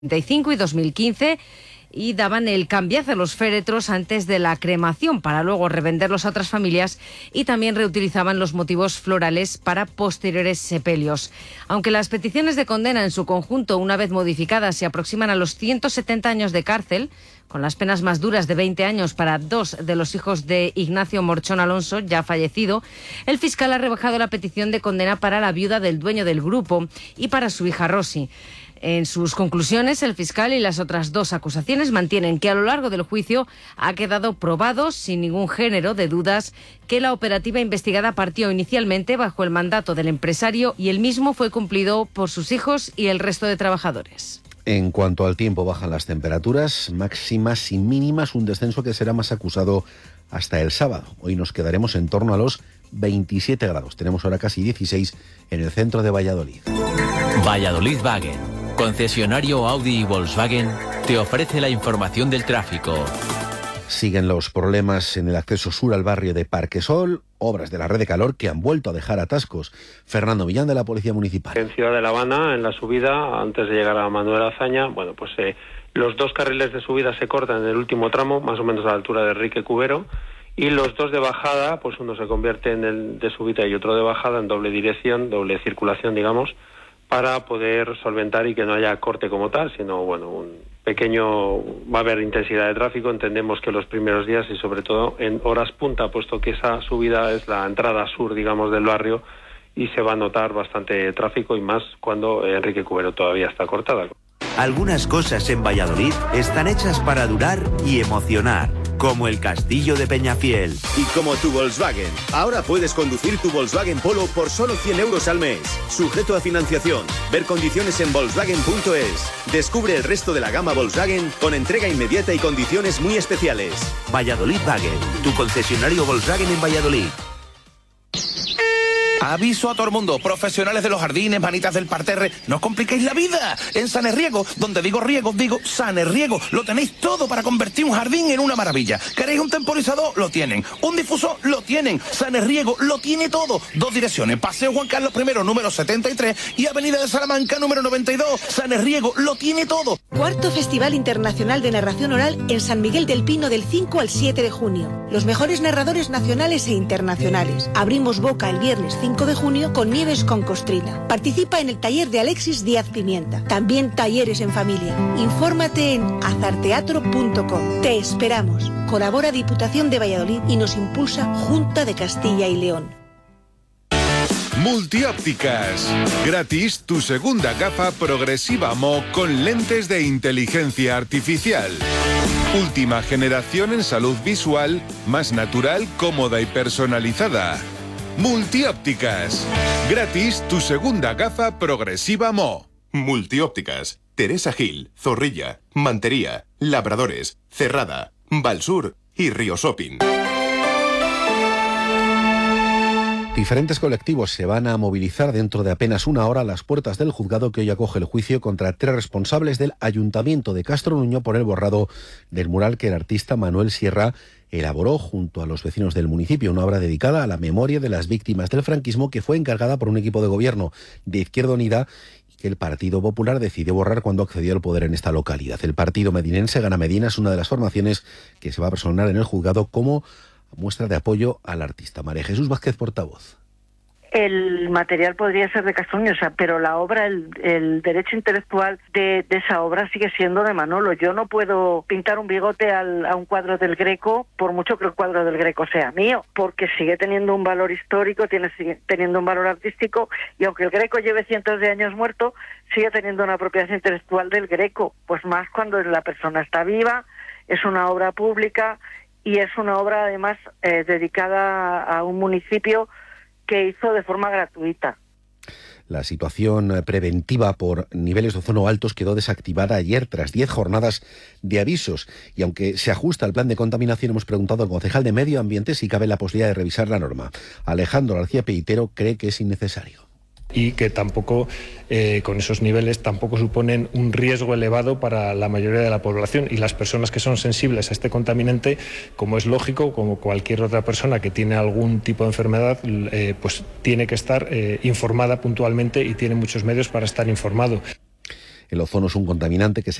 y 2015 y daban el cambiazo a los féretros antes de la cremación para luego revenderlos a otras familias, y también reutilizaban los motivos florales para posteriores sepelios. Aunque las peticiones de condena en su conjunto, una vez modificadas, se aproximan a los 170 años de cárcel, con las penas más duras de 20 años para 2 de los hijos de Ignacio Morchón Alonso, ya fallecido, el fiscal ha rebajado la petición de condena para la viuda del dueño del grupo y para su hija Rosy. En sus conclusiones, el fiscal y las otras 2 acusaciones mantienen que a lo largo del juicio ha quedado probado, sin ningún género de dudas, que la operativa investigada partió inicialmente bajo el mandato del empresario y el mismo fue cumplido por sus hijos y el resto de trabajadores. En cuanto al tiempo, bajan las temperaturas máximas y mínimas, un descenso que será más acusado hasta el sábado. Hoy nos quedaremos en torno a los 27 grados. Tenemos ahora casi 16 en el centro de Valladolid. Valladolid-Wagen, concesionario Audi y Volkswagen, te ofrece la información del tráfico. Siguen los problemas en el acceso sur al barrio de Parquesol, obras de la red de calor que han vuelto a dejar atascos. Fernando Millán, de la Policía Municipal. En Ciudad de La Habana, en la subida, antes de llegar a Manuel Azaña, los 2 carriles de subida se cortan en el último tramo, más o menos a la altura de Enrique Cubero, y los 2 de bajada, pues uno se convierte en el de subida y otro de bajada, en doble dirección, doble circulación, digamos, para poder solventar y que no haya corte como tal, sino, va a haber intensidad de tráfico. Entendemos que los primeros días y sobre todo en horas punta, puesto que esa subida es la entrada sur, digamos, del barrio, y se va a notar bastante tráfico, y más cuando Enrique Cubero todavía está cortada. Algunas cosas en Valladolid están hechas para durar y emocionar, como el Castillo de Peñafiel. Y como tu Volkswagen. Ahora puedes conducir tu Volkswagen Polo por solo 100 euros al mes. Sujeto a financiación. Ver condiciones en Volkswagen.es. Descubre el resto de la gama Volkswagen con entrega inmediata y condiciones muy especiales. Valladolid-Wagen, tu concesionario Volkswagen en Valladolid. Aviso a todo el mundo, profesionales de los jardines, manitas del parterre, no os compliquéis la vida. En Sanerriego, donde digo riego, digo Sanerriego, lo tenéis todo para convertir un jardín en una maravilla. ¿Queréis un temporizador? Lo tienen. ¿Un difusor? Lo tienen. Sanerriego lo tiene todo. 2 direcciones, Paseo Juan Carlos I, número 73, y Avenida de Salamanca, número 92. Sanerriego lo tiene todo. 4º Festival Internacional de Narración Oral en San Miguel del Pino, del 5 al 7 de junio. Los mejores narradores nacionales e internacionales. Abrimos boca el viernes 5 de junio con Nieves con Costrina. Participa en el taller de Alexis Díaz Pimienta. También talleres en familia. Infórmate en azarteatro.com. Te esperamos. Colabora Diputación de Valladolid y nos impulsa Junta de Castilla y León. Multiópticas. Gratis tu segunda gafa progresiva Mo con lentes de inteligencia artificial. Última generación en salud visual, más natural, cómoda y personalizada. Multiópticas. Gratis tu segunda gafa progresiva Mo. Multiópticas. Teresa Gil, Zorrilla, Mantería, Labradores, Cerrada, Valsur y Río Shopping. Diferentes colectivos se van a movilizar dentro de apenas una hora a las puertas del juzgado que hoy acoge el juicio contra 3 responsables del Ayuntamiento de Castro Nuño por el borrado del mural que el artista Manuel Sierra elaboró junto a los vecinos del municipio, una obra dedicada a la memoria de las víctimas del franquismo que fue encargada por un equipo de gobierno de Izquierda Unida y que el Partido Popular decidió borrar cuando accedió al poder en esta localidad. El partido medinense Gana Medina es una de las formaciones que se va a personar en el juzgado como muestra de apoyo al artista. María Jesús Vázquez, portavoz. El material podría ser de Castuño, pero la obra, el derecho intelectual de esa obra sigue siendo de Manolo. Yo no puedo pintar un bigote a un cuadro del Greco, por mucho que el cuadro del Greco sea mío, porque sigue teniendo un valor histórico, sigue teniendo un valor artístico, y aunque el Greco lleve cientos de años muerto, sigue teniendo una propiedad intelectual del Greco, pues más cuando la persona está viva, es una obra pública y es una obra además dedicada a un municipio que hizo de forma gratuita. La situación preventiva por niveles de ozono altos quedó desactivada ayer tras 10 jornadas de avisos. Y aunque se ajusta al plan de contaminación, hemos preguntado al concejal de Medio Ambiente si cabe la posibilidad de revisar la norma. Alejandro García Peitero cree que es innecesario. Y que tampoco, con esos niveles, tampoco suponen un riesgo elevado para la mayoría de la población. Y las personas que son sensibles a este contaminante, como es lógico, como cualquier otra persona que tiene algún tipo de enfermedad, pues tiene que estar informada puntualmente y tiene muchos medios para estar informado. El ozono es un contaminante que se